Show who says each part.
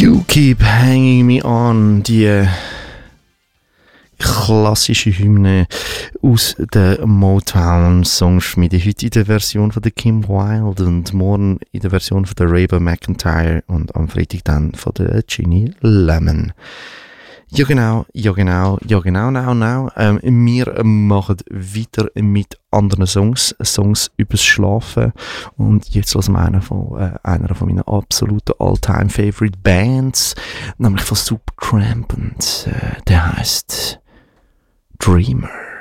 Speaker 1: You Keep Hanging Me On, die klassische Hymne aus der Motown-Songschmiede. Heute in der Version von der Kim Wilde und morgen in der Version von der Reba McEntire und am Freitag dann von der Ginny Lemon. Ja genau. Wir machen weiter mit anderen Songs übers Schlafen. Und jetzt hören wir einer von meinen absoluten All-Time-Favorite Bands, nämlich von Supertramp, und der heißt Dreamer.